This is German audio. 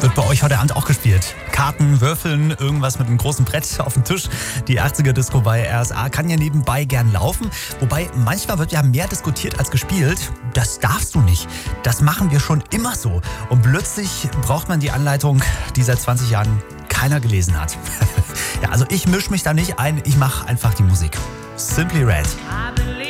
Wird bei euch heute Abend auch gespielt? Karten, Würfeln, irgendwas mit einem großen Brett auf dem Tisch. Die 80er-Disco bei RSA kann ja nebenbei gern laufen. Wobei manchmal wird ja mehr diskutiert als gespielt. Das darfst du nicht. Das machen wir schon immer so. Und plötzlich braucht man die Anleitung, die seit 20 Jahren keiner gelesen hat. Ja, also ich mische mich da nicht ein. Ich mache einfach die Musik. Simply Red.